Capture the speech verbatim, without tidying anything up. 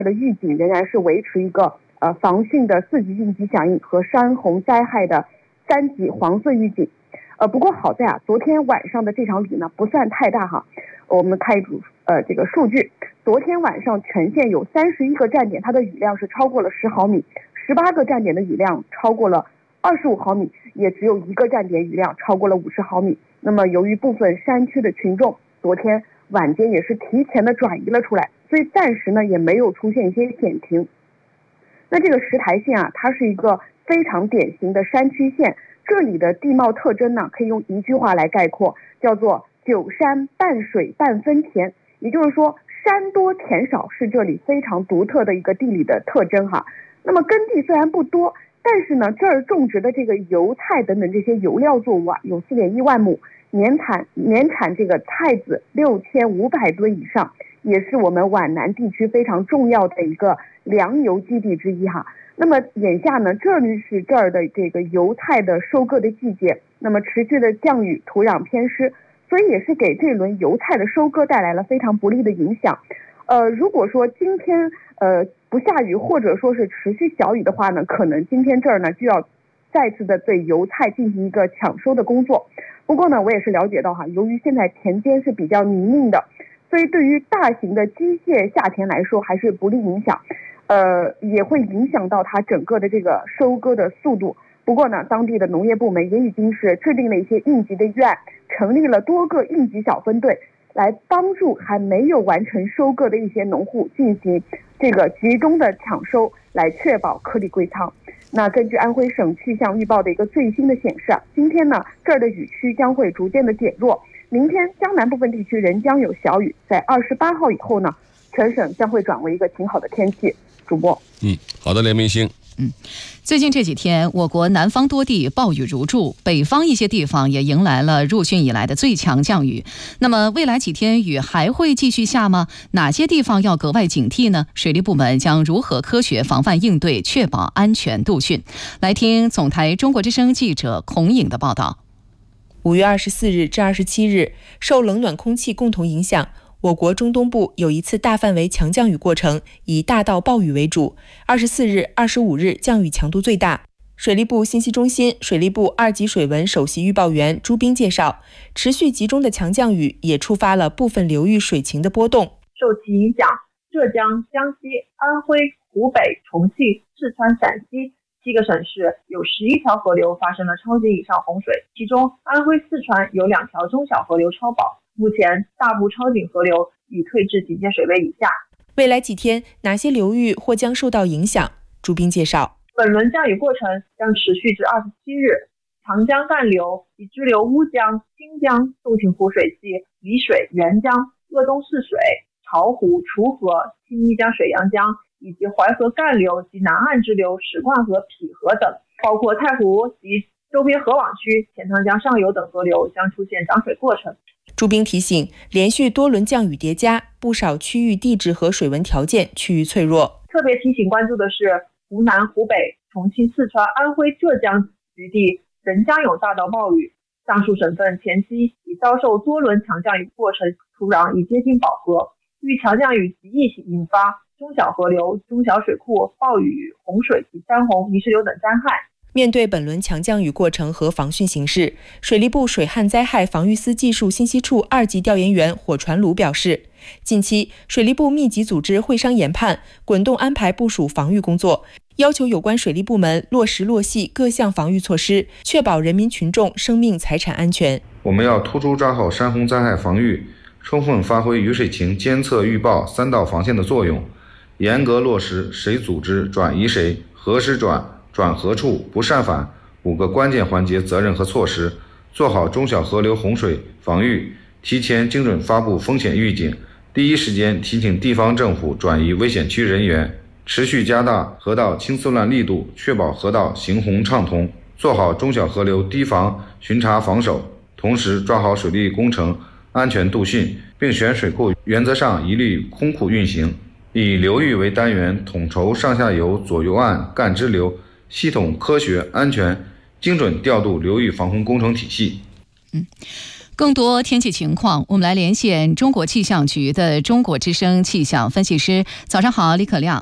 的预警仍然是维持一个呃防汛的四级应急响应和山洪灾害的三级黄色预警。呃，不过好在啊，昨天晚上的这场雨呢不算太大哈。我们看一组呃这个数据，昨天晚上全县有三十一个站点，它的雨量是超过了十毫米，十八个站点的雨量超过了二十五毫米，也只有一个站点雨量超过了五十毫米。那么由于部分山区的群众昨天晚间也是提前的转移了出来，所以暂时呢也没有出现一些险情。那这个石台县啊，它是一个非常典型的山区县，这里的地貌特征呢可以用一句话来概括，叫做九山半水半分田，也就是说山多田少是这里非常独特的一个地理的特征哈。那么耕地虽然不多，但是呢这儿种植的这个油菜等等这些油料作物啊有 四点一万亩，年产年产这个菜籽六千五百吨以上，也是我们皖南地区非常重要的一个粮油基地之一哈。那么眼下呢，这里是这儿的这个油菜的收割的季节，那么持续的降雨，土壤偏湿，所以也是给这轮油菜的收割带来了非常不利的影响。呃，如果说今天呃不下雨，或者说是持续小雨的话呢，可能今天这儿呢就要再次的对油菜进行一个抢收的工作。不过呢，我也是了解到哈，由于现在田间是比较泥泞的，所以对于大型的机械下田来说还是不利影响。呃，也会影响到它整个的这个收割的速度。不过呢，当地的农业部门也已经是制定了一些应急的预案，成立了多个应急小分队，来帮助还没有完成收割的一些农户进行这个集中的抢收，来确保颗粒归仓。那根据安徽省气象预报的一个最新的显示啊，今天呢这儿的雨区将会逐渐的减弱，明天江南部分地区仍将有小雨，在二十八号以后呢，全省将会转为一个晴好的天气。主播， 嗯，好的，连明星。 嗯，最近这几天，我国南方多地暴雨如注，北方一些地方也迎来了入汛以来的最强降雨。那么未来几天雨还会继续下吗？哪些地方要格外警惕呢？水利部门将如何科学防范应对，确保安全度汛？来听总台中国之声记者孔颖的报道。 五月二十四日至二十七日，受冷暖空气共同影响，我国中东部有一次大范围强降雨过程，以大到暴雨为主。二十四日、二十五日降雨强度最大。水利部信息中心水利部二级水文首席预报员朱斌介绍，持续集中的强降雨也触发了部分流域水情的波动。 受其影响，浙江、江西、安徽、湖北、重庆、四川、陕西七个省市有十一条河流发生了超级以上洪水，其中安徽、四川有两条中小河流超保。目前大部超警河流已退至警戒水位以下。 未来几天哪些流域或将受到影响？朱斌介绍， 本轮降雨过程将持续至二十七日，长江干流及支流乌江、新江、洞庭湖水系、沂水、沅江、鄂东泗水、巢湖、滁河、青衣江、水阳江以及淮河干流及南岸支流史灌河、淠河等，包括太湖及周边河网区、钱塘江上游等河流将出现涨水过程。 朱斌提醒，连续多轮降雨叠加，不少区域地质和水文条件趋于脆弱。 特别提醒关注的是，湖南、湖北、重庆、四川、安徽、浙江局地仍将有大到暴雨。上述省份前期已遭受多轮强降雨过程，土壤已接近饱和，遇强降雨极易引发中小河流、中小水库、暴雨、洪水及山洪、泥石流等灾害。 面对本轮强降雨过程和防汛形势，水利部水旱灾害防御司技术信息处二级调研员火传鲁表示，近期水利部密集组织会商研判，滚动安排部署防御工作，要求有关水利部门落实落细各项防御措施，确保人民群众生命财产安全。 我们要突出抓好山洪灾害防御，充分发挥雨水情监测预报三道防线的作用，严格落实谁组织转移谁、何时转、转何处、不擅返五个关键环节责任和措施，做好中小河流洪水防御，提前精准发布风险预警，第一时间提醒地方政府转移危险区人员，持续加大河道清丝乱力度，确保河道行洪畅通，做好中小河流堤防巡查防守，同时抓好水利工程安全度汛，并选水库原则上一律空库运行，以流域为单元，统筹上下游、左右岸、干支流，系统、科学、安全、精准调度流域防洪工程体系。 嗯， 更多天气情况，我们来连线中国气象局的中国之声气象分析师。早上好，李可亮。